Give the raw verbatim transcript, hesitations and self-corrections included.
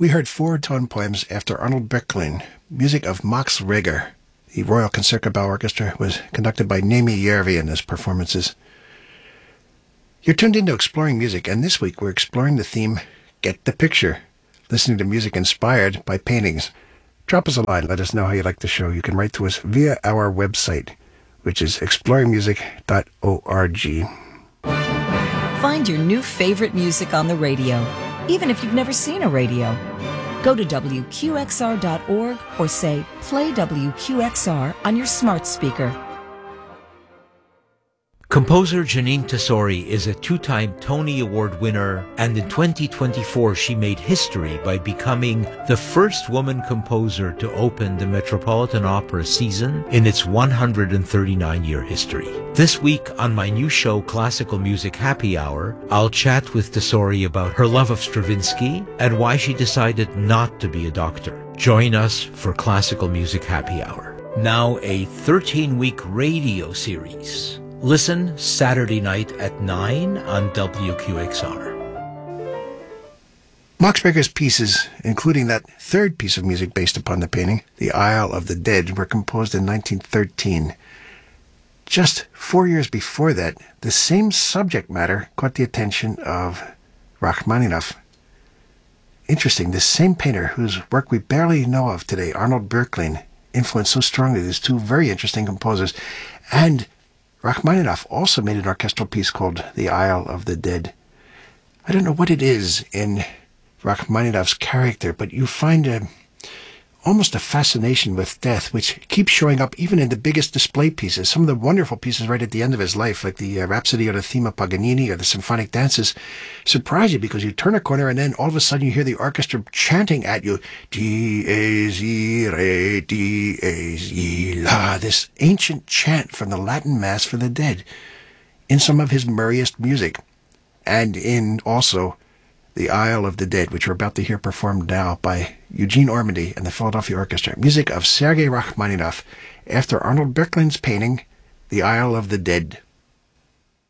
We heard four tone poems after Arnold Böcklin, music of Max Reger. The Royal Concertgebouw Orchestra was conducted by Nemi Järvi in his performances. You're tuned into Exploring Music, and this week we're exploring the theme, Get the Picture, listening to music inspired by paintings. Drop us a line. Let us know how you like the show. You can write to us via our website, which is exploring music dot org. Find your new favorite music on the radio, even if you've never seen a radio. Go to W Q X R dot org or say, play W Q X R on your smart speaker. Composer Jeanine Tesori is a two-time Tony Award winner, and in twenty twenty-four she made history by becoming the first woman composer to open the Metropolitan Opera season in its one hundred thirty-nine year history. This week on my new show, Classical Music Happy Hour, I'll chat with Tesori about her love of Stravinsky and why she decided not to be a doctor. Join us for Classical Music Happy Hour. Now a thirteen-week radio series. Listen Saturday night at nine on W Q X R. Max Reger's pieces, including that third piece of music based upon the painting, The Isle of the Dead, were composed in nineteen thirteen. Just four years before that, the same subject matter caught the attention of Rachmaninoff. Interesting, this same painter whose work we barely know of today, Arnold Böcklin, influenced so strongly these two very interesting composers. And Rachmaninoff also made an orchestral piece called The Isle of the Dead. I don't know what it is in Rachmaninoff's character, but you find a, almost a fascination with death, which keeps showing up even in the biggest display pieces. Some of the wonderful pieces right at the end of his life, like the uh, Rhapsody or the theme of Paganini or the symphonic dances, surprise you because you turn a corner and then all of a sudden you hear the orchestra chanting at you, Dies irae, dies illa, this ancient chant from the Latin Mass for the dead, in some of his merriest music, and in also The Isle of the Dead, which we're about to hear performed now by Eugene Ormandy and the Philadelphia Orchestra. Music of Sergei Rachmaninoff after Arnold Böcklin's painting, The Isle of the Dead.